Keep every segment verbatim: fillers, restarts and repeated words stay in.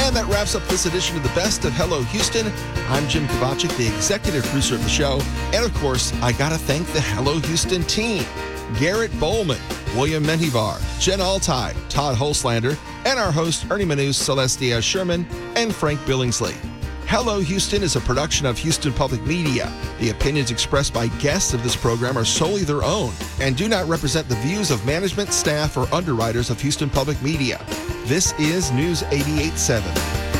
And that wraps up this edition of the Best of Hello Houston. I'm Jim Kovacic, the executive producer of the show. And of course, I got to thank the Hello Houston team. Garrett Bowman, William Menjivar, Jen Altai, Todd Holslander, and our host, Ernie Manus, Celeste Diaz Sherman, and Frank Billingsley. Hello Houston is a production of Houston Public Media. The opinions expressed by guests of this program are solely their own and do not represent the views of management, staff, or underwriters of Houston Public Media. This is News eighty-eight point seven.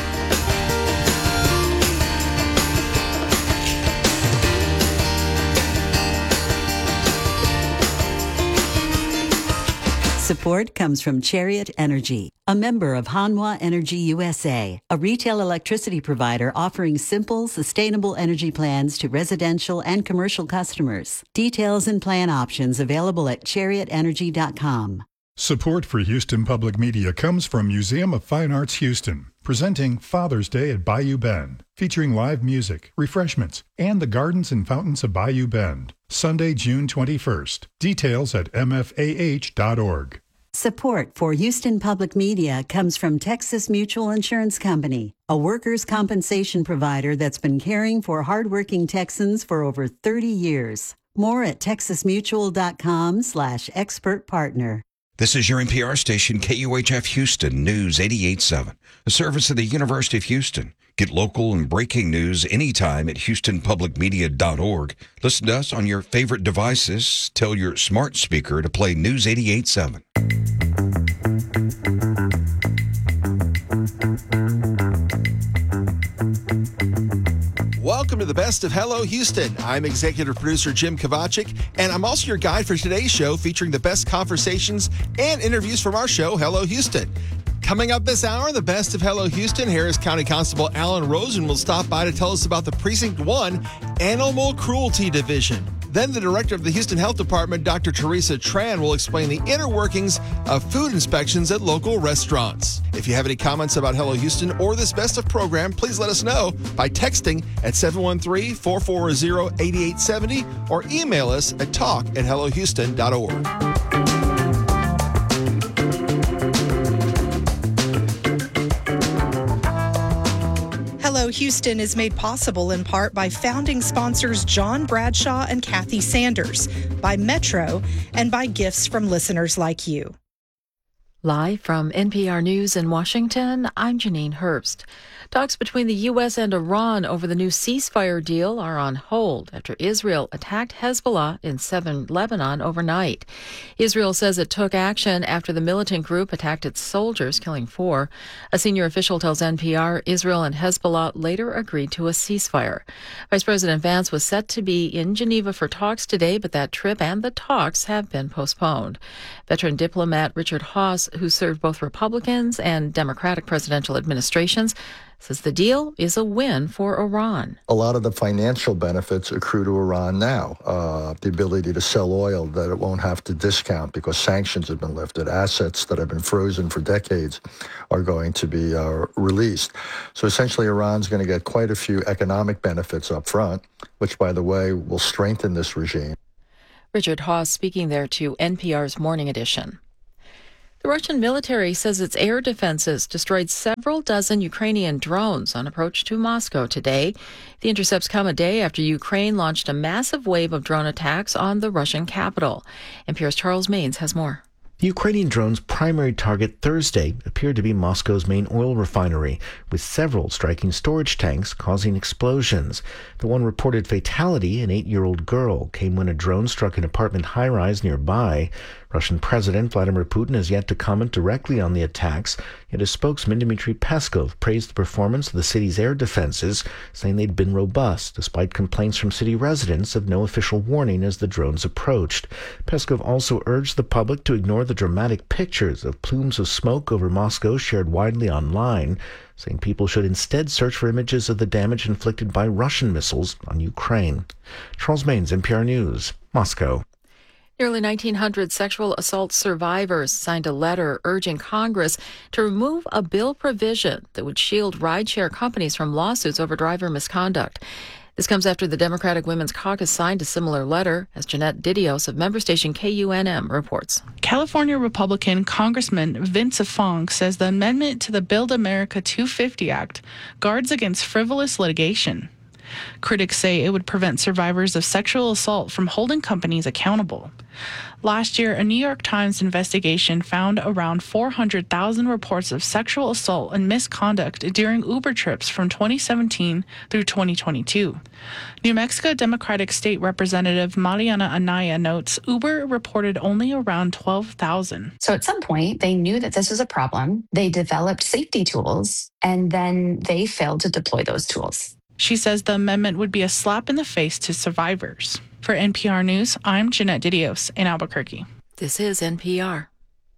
Support comes from Chariot Energy, a member of Hanwha Energy U S A, a retail electricity provider offering simple, sustainable energy plans to residential and commercial customers. Details and plan options available at chariot energy dot com. Support for Houston Public Media comes from Museum of Fine Arts Houston, presenting Father's Day at Bayou Bend, featuring live music, refreshments, and the gardens and fountains of Bayou Bend. Sunday, June twenty-first. Details at m f a h dot org. Support for Houston Public Media comes from Texas Mutual Insurance Company, a workers' compensation provider that's been caring for hardworking Texans for over thirty years. More at texas mutual dot com slash expert partner. This is your N P R station, K U H F Houston News eighty-eight point seven, a service of the University of Houston. Get local and breaking news anytime at houston public media dot org. Listen to us on your favorite devices. Tell your smart speaker to play News eighty-eight point seven. Welcome to the Best of Hello Houston. I'm executive producer Jim Kovacic, and I'm also your guide for today's show featuring the best conversations and interviews from our show, Hello Houston. Coming up this hour, the Best of Hello Houston, Harris County Constable Alan Rosen will stop by to tell us about the Precinct one Animal Cruelty Division. Then the director of the Houston Health Department, Doctor Teresa Tran, will explain the inner workings of food inspections at local restaurants. If you have any comments about Hello Houston or this Best of program, please let us know by texting at seven one three, four four zero, eight eight seven zero or email us at talk at hello houston dot org. Hello Houston is made possible in part by founding sponsors John Bradshaw and Kathy Sanders, by Metro, and by gifts from listeners like you. Live from N P R News in Washington, I'm Janine Herbst. Talks between the U S and Iran over the new ceasefire deal are on hold after Israel attacked Hezbollah in southern Lebanon overnight. Israel says it took action after the militant group attacked its soldiers, killing four. A senior official tells N P R Israel and Hezbollah later agreed to a ceasefire. Vice President Vance was set to be in Geneva for talks today, but that trip and the talks have been postponed. Veteran diplomat Richard Haass, who served both Republicans and Democratic presidential administrations, says the deal is a win for Iran. A lot of the financial benefits accrue to Iran now. Uh, the ability to sell oil that it won't have to discount because sanctions have been lifted. Assets that have been frozen for decades are going to be uh, released. So essentially, Iran's going to get quite a few economic benefits up front, which, by the way, will strengthen this regime. Richard Haass speaking there to N P R's Morning Edition. The Russian military says its air defenses destroyed several dozen Ukrainian drones on approach to Moscow today. The intercepts come a day after Ukraine launched a massive wave of drone attacks on the Russian capital. N P R's Charles Maines has more. The Ukrainian drone's primary target Thursday appeared to be Moscow's main oil refinery, with several striking storage tanks causing explosions. The one reported fatality, an eight-year-old girl, came when a drone struck an apartment high-rise nearby. Russian President Vladimir Putin has yet to comment directly on the attacks, yet his spokesman Dmitry Peskov praised the performance of the city's air defenses, saying they'd been robust, despite complaints from city residents of no official warning as the drones approached. Peskov also urged the public to ignore the dramatic pictures of plumes of smoke over Moscow shared widely online, saying people should instead search for images of the damage inflicted by Russian missiles on Ukraine. Charles Maines, N P R News, Moscow. Nearly nineteen hundred sexual assault survivors signed a letter urging Congress to remove a bill provision that would shield rideshare companies from lawsuits over driver misconduct. This comes after the Democratic Women's Caucus signed a similar letter, as Jeanette Didios of member station K U N M reports. California Republican Congressman Vince Fong says the amendment to the Build America two fifty Act guards against frivolous litigation. Critics say it would prevent survivors of sexual assault from holding companies accountable. Last year, a New York Times investigation found around four hundred thousand reports of sexual assault and misconduct during Uber trips from twenty seventeen through twenty twenty-two. New Mexico Democratic State Representative Mariana Anaya notes Uber reported only around twelve thousand. So at some point, they knew that this was a problem. They developed safety tools, and then they failed to deploy those tools. She says the amendment would be a slap in the face to survivors. For N P R News, I'm Jeanette Didios in Albuquerque. This is N P R.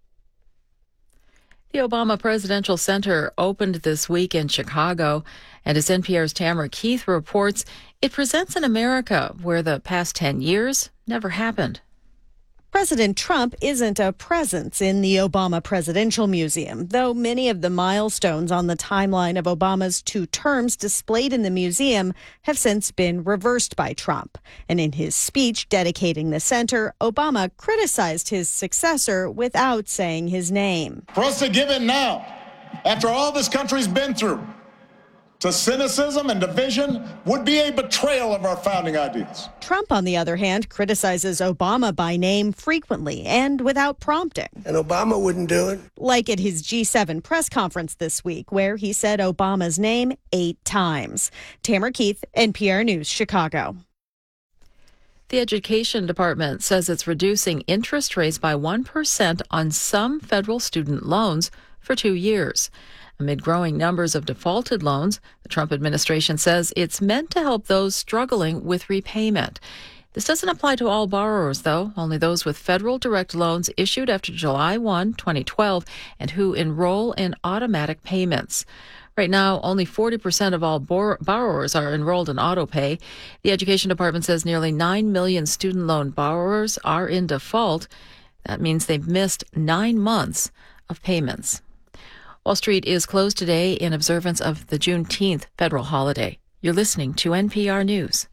The Obama Presidential Center opened this week in Chicago, and as N P R's Tamara Keith reports, it presents an America where the past ten years never happened. President Trump isn't a presence in the Obama Presidential Museum, though many of the milestones on the timeline of Obama's two terms displayed in the museum have since been reversed by Trump. And in his speech dedicating the center, Obama criticized his successor without saying his name. For us to give in now, after all this country's been through, to cynicism and division would be a betrayal of our founding ideas. Trump, on the other hand, criticizes Obama by name frequently and without prompting. And Obama wouldn't do it. Like at his G seven press conference this week, where he said Obama's name eight times. Tamara Keith, N P R News, Chicago. The Education Department says it's reducing interest rates by one percent on some federal student loans for two years. Amid growing numbers of defaulted loans, the Trump administration says it's meant to help those struggling with repayment. This doesn't apply to all borrowers, though, only those with federal direct loans issued after July first, twenty twelve, and who enroll in automatic payments. Right now, only forty percent of all bor- borrowers are enrolled in autopay. The Education Department says nearly nine million student loan borrowers are in default. That means they've missed nine months of payments. Wall Street is closed today in observance of the Juneteenth federal holiday. You're listening to N P R News.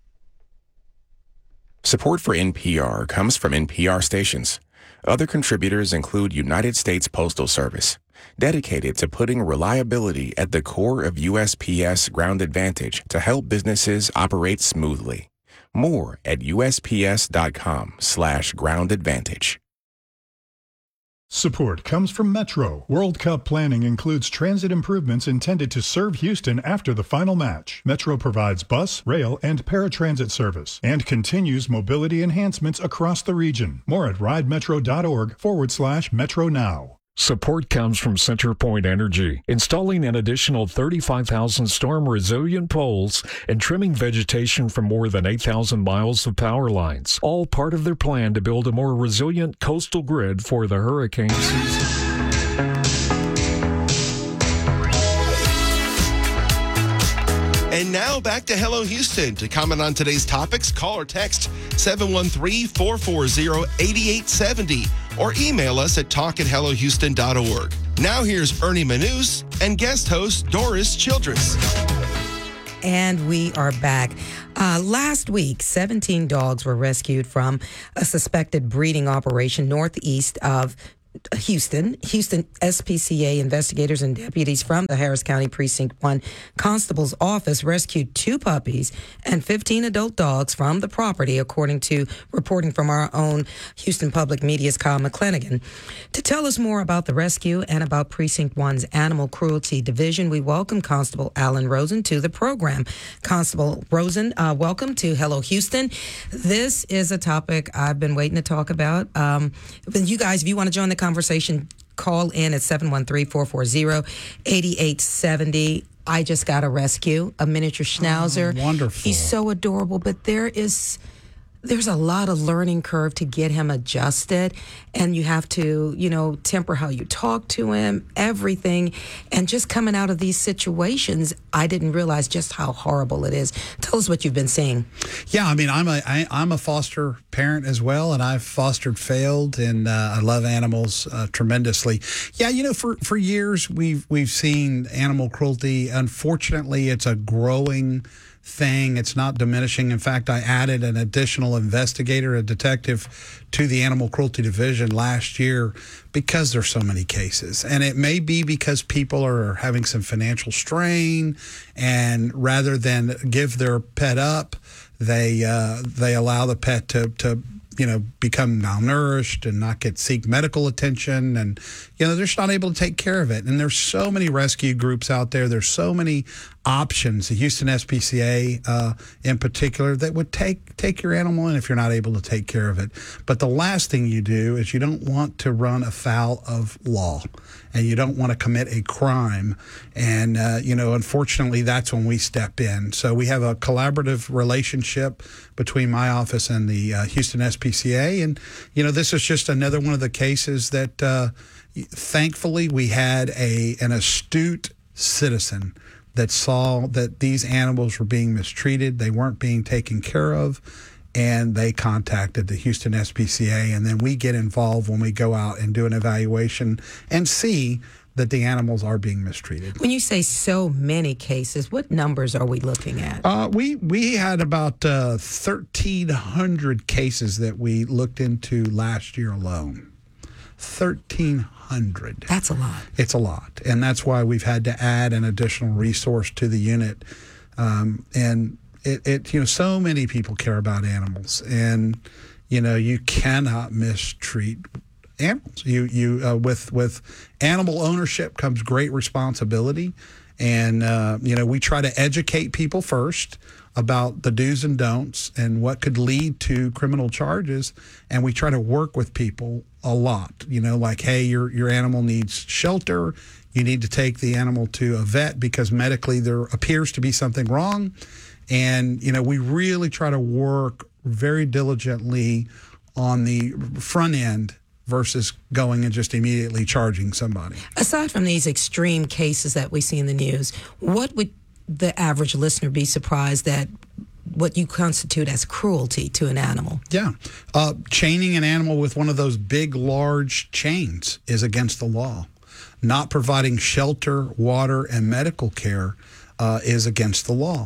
Support for N P R comes from N P R stations. Other contributors include United States Postal Service, dedicated to putting reliability at the core of U S P S Ground Advantage to help businesses operate smoothly. More at U S P S dot com slash ground advantage. Support comes from Metro. World Cup planning includes transit improvements intended to serve Houston after the final match. Metro provides bus, rail, and paratransit service and continues mobility enhancements across the region. More at ridemetro.org forward slash Metro Now. Support comes from CenterPoint Energy, installing an additional thirty-five thousand storm-resilient poles and trimming vegetation from more than eight thousand miles of power lines, all part of their plan to build a more resilient coastal grid for the hurricane season. And now back to Hello Houston. To comment on today's topics, call or text seven one three, four four zero, eight eight seven zero or email us at talk at hello houston dot org. Now here's Ernie Manous and guest host Doris Childress. And we are back. Uh, last week, seventeen dogs were rescued from a suspected breeding operation northeast of Houston. Houston S P C A investigators and deputies from the Harris County Precinct one Constable's Office rescued two puppies and fifteen adult dogs from the property, according to reporting from our own Houston Public Media's Kyle McClanagan. To tell us more about the rescue and about Precinct one's Animal Cruelty Division, we welcome Constable Alan Rosen to the program. Constable Rosen, uh, welcome to Hello Houston. This is a topic I've been waiting to talk about. Um, you guys, if you want to join the conversation, call in at seven one three, four four zero, eight eight seven zero. I just got a rescue, a miniature schnauzer. Oh, wonderful. He's so adorable, but there is there's a lot of learning curve to get him adjusted, and you have to, you know, temper how you talk to him, everything. And just coming out of these situations, I didn't realize just how horrible it is. Tell us what you've been seeing. Yeah, I mean, I'm a I, I'm a foster parent as well, and I've fostered failed, and uh, I love animals uh, tremendously. Yeah, you know, for, for years we've we've seen animal cruelty. Unfortunately, it's a growing thing. It's not diminishing. In fact, I added an additional investigator, a detective, to the Animal Cruelty Division last year because there's so many cases. And it may be because people are having some financial strain, and rather than give their pet up, they uh, they allow the pet to to you know, become malnourished and not get seek medical attention, and you know, they're just not able to take care of it. And there's so many rescue groups out there. There's so many options. The Houston S P C A, uh, in particular, that would take take your animal in if you're not able to take care of it. But the last thing you do is you don't want to run afoul of law, and you don't want to commit a crime. And uh, you know, unfortunately, that's when we step in. So we have a collaborative relationship between my office and the uh, Houston S P C A, and you know, this is just another one of the cases that, uh, thankfully, we had a an astute citizen that saw that these animals were being mistreated, they weren't being taken care of, and they contacted the Houston S P C A, and then we get involved when we go out and do an evaluation and see that the animals are being mistreated. When you say so many cases, what numbers are we looking at? Uh, we we had about uh, thirteen hundred cases that we looked into last year alone. thirteen hundred. That's a lot. It's a lot, and that's why we've had to add an additional resource to the unit. Um, and it, it, you know, so many people care about animals, and you know, you cannot mistreat animals. You you uh, with with animal ownership comes great responsibility, and uh, you know, we try to educate people first about the do's and don'ts and what could lead to criminal charges, and we try to work with people a lot. You know, like, hey, your your animal needs shelter. You need to take the animal to a vet because medically there appears to be something wrong, and you know, we really try to work very diligently on the front end versus going and just immediately charging somebody. Aside from these extreme cases that we see in the news, what would the average listener be surprised at what you constitute as cruelty to an animal? Yeah. Uh, chaining an animal with one of those big, large chains is against the law. Not providing shelter, water, and medical care uh, is against the law.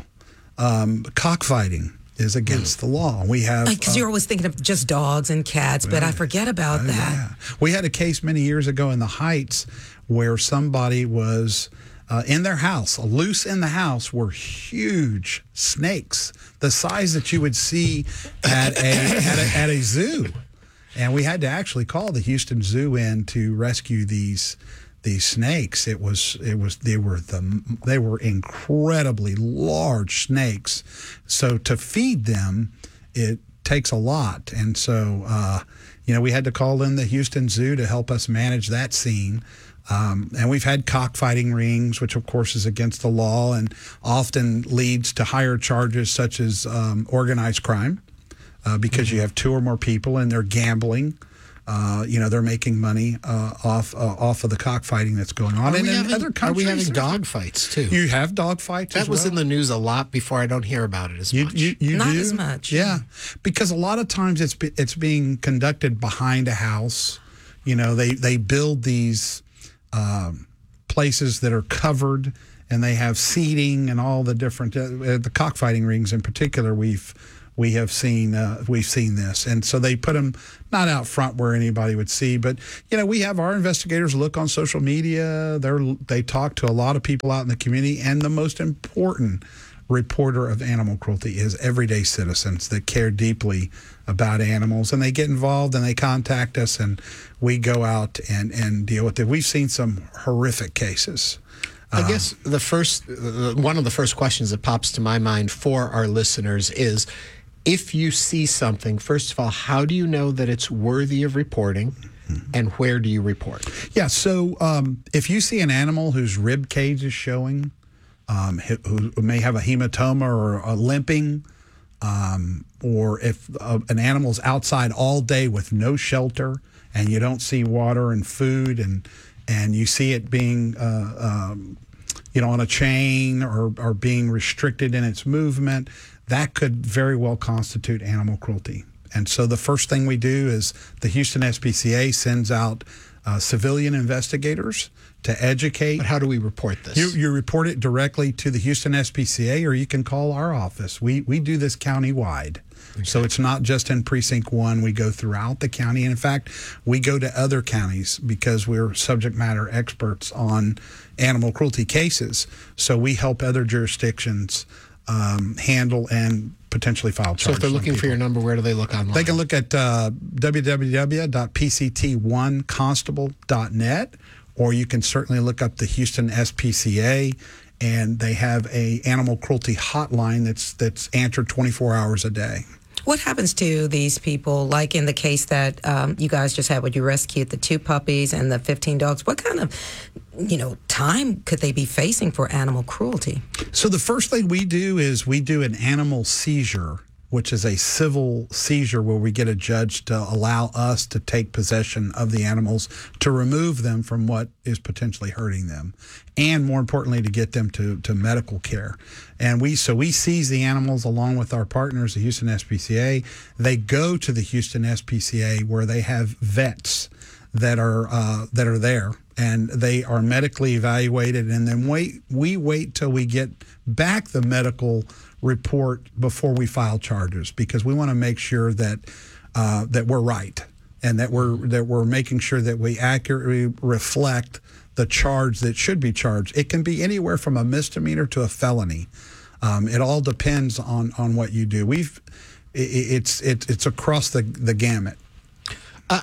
Um, cockfighting is against mm. the law. We have because uh, you're always thinking of just dogs and cats, but right. I forget about oh, that. Yeah. We had a case many years ago in the Heights where somebody was uh, in their house, loose in the house were huge snakes, the size that you would see at a at a, at a zoo, and we had to actually call the Houston Zoo in to rescue these. These snakes, it was, it was, they were the, they were incredibly large snakes. So to feed them, it takes a lot. And so, uh, you know, we had to call in the Houston Zoo to help us manage that scene. Um, and we've had cockfighting rings, which of course is against the law and often leads to higher charges such as um, organized crime, uh, because mm-hmm. you have two or more people and they're gambling. Uh, you know, they're making money uh, off uh, off of the cockfighting that's going on. Are, and we in having, other countries, are we having dog fights, too? You have dog fights That as was well? in the news a lot before. I don't hear about it as you, much. You, you Not do? as much. Yeah, because a lot of times it's be, it's being conducted behind a house. You know, they, they build these um, places that are covered, and they have seating and all the different, uh, the cockfighting rings in particular, we've We have seen uh, we've seen this, and so they put them not out front where anybody would see, but you know, we have our investigators look on social media. They they talk to a lot of people out in the community, and the most important reporter of animal cruelty is everyday citizens that care deeply about animals, and they get involved and they contact us, and we go out and and deal with it. We've seen some horrific cases. I guess the first one of the first questions that pops to my mind for our listeners is, if you see something, first of all, how do you know that it's worthy of reporting, mm-hmm. and where do you report? Yeah, so um, if you see an animal whose rib cage is showing, um, who may have a hematoma or a limping, um, or if uh, an animal's outside all day with no shelter and you don't see water and food, and and you see it being uh, um, you know, on a chain or, or being restricted in its movement, that could very well constitute animal cruelty. And so the first thing we do is the Houston S P C A sends out uh, civilian investigators to educate. But how do we report this? You, you report it directly to the Houston S P C A, or you can call our office. We we do this county-wide. Okay. So it's not just in Precinct one. We go throughout the county. And in fact, we go to other counties because we're subject matter experts on animal cruelty cases. So we help other jurisdictions um, handle and potentially file charges. So if they're looking for your number, where do they look online? They can look at uh, w w w dot p c t one constable dot net, or you can certainly look up the Houston S P C A, and they have a animal cruelty hotline that's that's answered twenty-four hours a day. What happens to these people, like in the case that um, you guys just had when you rescued the two puppies and the fifteen dogs? What kind of, you know, time could they be facing for animal cruelty? So the first thing we do is we do an animal seizure, which is a civil seizure where we get a judge to allow us to take possession of the animals, to remove them from what is potentially hurting them, and more importantly, to get them to, to medical care. And we so we seize the animals along with our partners, the Houston S P C A. They go to the Houston S P C A where they have vets that are uh, that are there, and they are medically evaluated, and then wait we wait till we get back the medical report before we file charges, because we want to make sure that uh, that we're right, and that we're that we're making sure that we accurately reflect the charge that should be charged. It can be anywhere from a misdemeanor to a felony. Um, it all depends on on what you do. We've it, it's it, it's across the the gamut. Uh,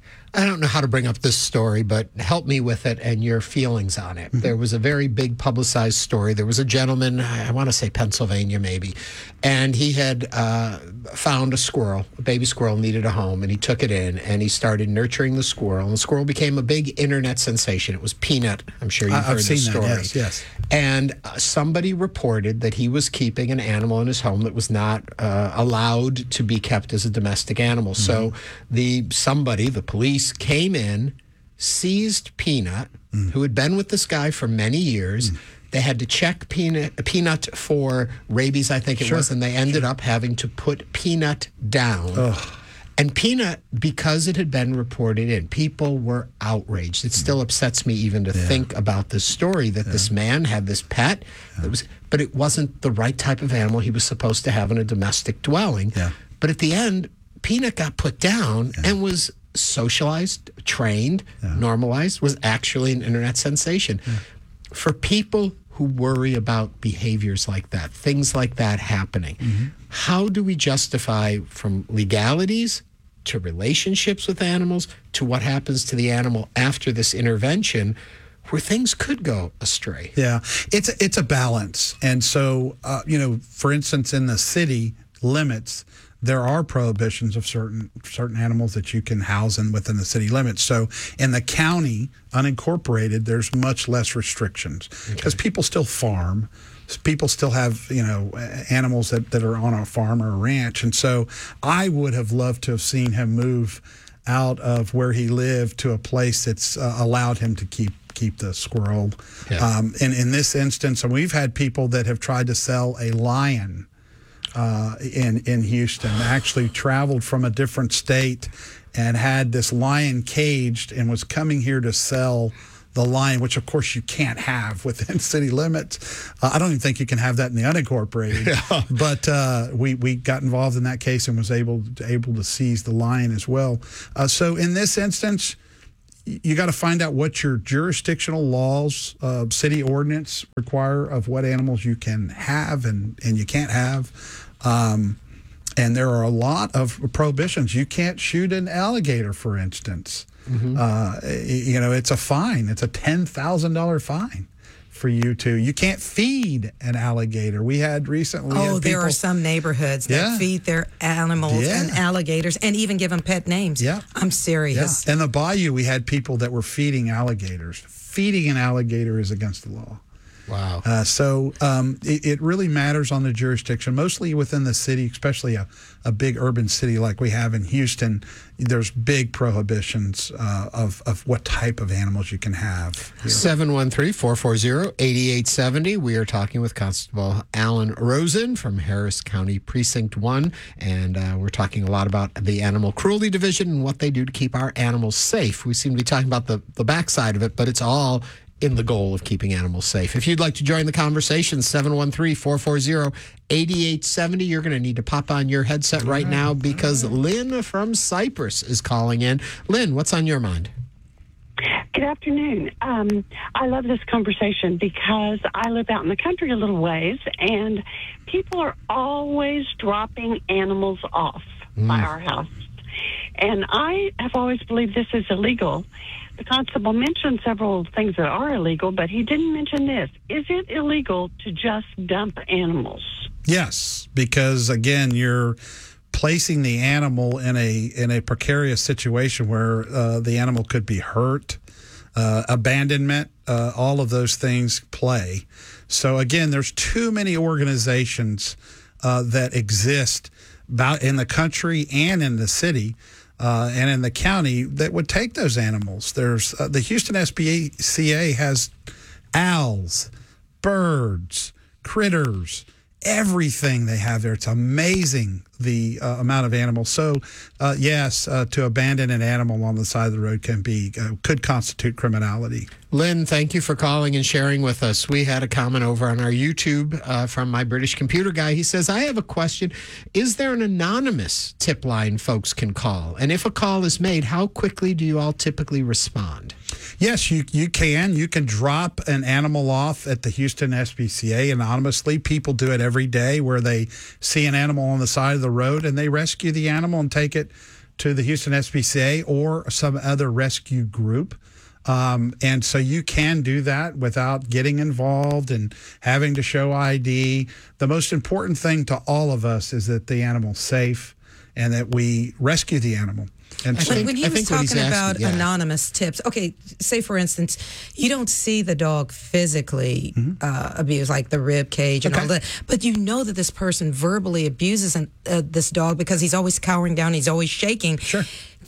I don't know how to bring up this story, but help me with it and your feelings on it. Mm-hmm. There was a very big publicized story. There was a gentleman, I want to say Pennsylvania maybe, and he had uh, found a squirrel, a baby squirrel needed a home, and he took it in, and he started nurturing the squirrel, and the squirrel became a big internet sensation. It was Peanut. I'm sure you've I've heard seen this story. That, yes, yes. And uh, somebody reported that he was keeping an animal in his home that was not uh, allowed to be kept as a domestic animal. Mm-hmm. So the somebody, the police, came in, seized Peanut, mm. who had been with this guy for many years. Mm. They had to check Peanut, Peanut for rabies, I think it sure. was, and they ended sure. up having to put Peanut down. Ugh. And Peanut, because it had been reported in, people were outraged. It still upsets me even to yeah. think about this story, that yeah. this man had this pet, yeah. that was, but it wasn't the right type of animal he was supposed to have in a domestic dwelling. Yeah. But at the end, Peanut got put down yeah. and was socialized, trained, yeah. normalized, was actually an internet sensation. Yeah. For people who worry about behaviors like that, things like that happening, mm-hmm. how do we justify from legalities to relationships with animals to what happens to the animal after this intervention, where things could go astray? Yeah, it's a, it's a balance. And so, uh, you know, for instance, in the city limits, there are prohibitions of certain certain animals that you can house in within the city limits. So in the county, unincorporated, there's much less restrictions because okay. people still farm. People still have, you know, animals that, that are on a farm or a ranch. And so I would have loved to have seen him move out of where he lived to a place that's uh, allowed him to keep keep the squirrel. Yeah. Um, and in this instance, we've had people that have tried to sell a lion Uh, in in Houston, actually traveled from a different state and had this lion caged and was coming here to sell the lion, which of course you can't have within city limits. Uh, I don't even think you can have that in the unincorporated. Yeah. But uh, we we got involved in that case and was able to, able to seize the lion as well. Uh, so in this instance, you got to find out what your jurisdictional laws, uh, city ordinance require of what animals you can have and, and you can't have. Um, and there are a lot of prohibitions. You can't shoot an alligator, for instance. Mm-hmm. Uh, you know, it's a fine. It's a ten thousand dollars fine for you to. You can't feed an alligator. We had recently. Oh, had there people, are some neighborhoods that yeah. feed their animals yeah. and alligators and even give them pet names. Yeah. I'm serious. Yeah. In the bayou, we had people that were feeding alligators. Feeding an alligator is against the law. Wow. Uh, so um, it, it really matters on the jurisdiction, mostly within the city, especially a, a big urban city like we have in Houston. There's big prohibitions uh, of, of what type of animals you can have. seven one three, four four zero, eight eight seven zero. We are talking with Constable Alan Rosen from Harris County Precinct one, and uh, we're talking a lot about the Animal Cruelty Division and what they do to keep our animals safe. We seem to be talking about the, the backside of it, but it's all in the goal of keeping animals safe. If you'd like to join the conversation, seven one three, four four zero, eight eight seven zero. You're going to need to pop on your headset right now because Lynn from Cypress is calling in. Lynn, what's on your mind? Good afternoon. Um, I love this conversation because I live out in the country a little ways, and people are always dropping animals off mm. by our house. And I have always believed this is illegal. The constable mentioned several things that are illegal, but he didn't mention this. Is it illegal to just dump animals? Yes, because again, you're placing the animal in a in a precarious situation where uh, the animal could be hurt, uh, abandonment, uh, all of those things play. So again, there's too many organizations uh, that exist about in the country and in the city. Uh, and in the county that would take those animals. There's uh, the Houston S P C A has owls, birds, critters, everything they have there. It's amazing the uh, amount of animals. So, uh, yes, uh, to abandon an animal on the side of the road can be uh, could constitute criminality. Lynn, thank you for calling and sharing with us. We had a comment over on our YouTube uh, from my British computer guy. He says, I have a question. Is there an anonymous tip line folks can call? And if a call is made, how quickly do you all typically respond? Yes, you you can. You can drop an animal off at the Houston S P C A anonymously. People do it every day where they see an animal on the side of the road and they rescue the animal and take it to the Houston S P C A or some other rescue group. Um, and so you can do that without getting involved and having to show I D. The most important thing to all of us is that the animal's safe and that we rescue the animal. And when, when he was talking about asking, yeah. anonymous tips, okay, say for instance, you don't see the dog physically mm-hmm. uh, abused, like the rib cage and okay. all that, but you know that this person verbally abuses an, uh, this dog because he's always cowering down, he's always shaking. Sure.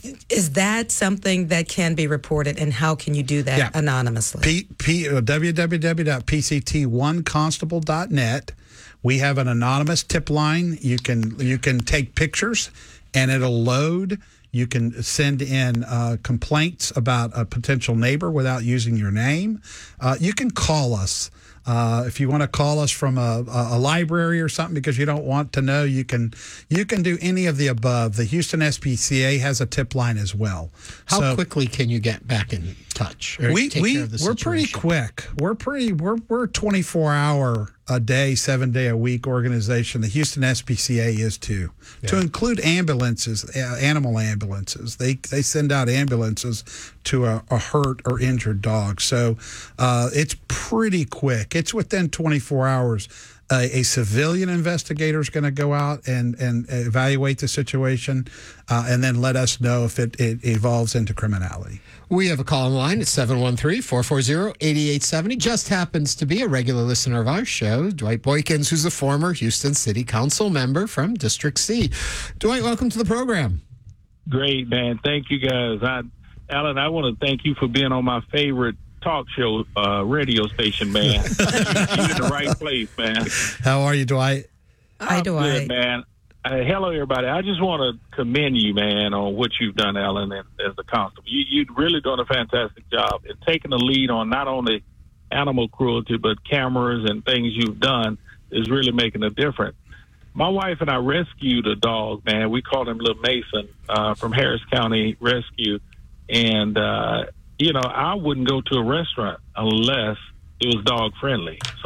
Is that something that can be reported, and how can you do that yeah. anonymously? P, P, uh, w w w dot p c t one constable dot net. We have an anonymous tip line. You can you can take pictures, and it'll load. You can send in uh, complaints about a potential neighbor without using your name. Uh, you can call us. Uh, if you want to call us from a, a library or something because you don't want to know, you can you can do any of the above. The Houston S P C A has a tip line as well. How so, quickly can you get back in touch? Or we take we care of the we're pretty situation? quick. We're pretty we're we're twenty-four hour a day, seven day a week organization. The Houston S P C A is too. Yeah. To include ambulances, uh, animal ambulances. They they send out ambulances to a, a hurt or injured dog. So uh, it's pretty quick. It's within twenty-four hours. Uh, a civilian investigator is going to go out and, and evaluate the situation uh, and then let us know if it, it evolves into criminality. We have a call on the line at seven one three, four four zero, eight eight seven zero. Just happens to be a regular listener of our show, Dwight Boykins, who's a former Houston City Council member from District C. Dwight, welcome to the program. Great, man. Thank you, guys. I, Alan, I want to thank you for being on my favorite talk show uh, radio station, man. You're in the right place, man. How are you, Dwight? Hi, Dwight. Good, man. Uh, hello, everybody. I just want to commend you, man, on what you've done, Alan, as, as the constable. You, you've really done a fantastic job in taking the lead on not only animal cruelty, but cameras and things you've done is really making a difference. My wife and I rescued a dog, man. We called him Little Mason uh, from Harris County Rescue. And, uh, you know, I wouldn't go to a restaurant unless it was dog friendly.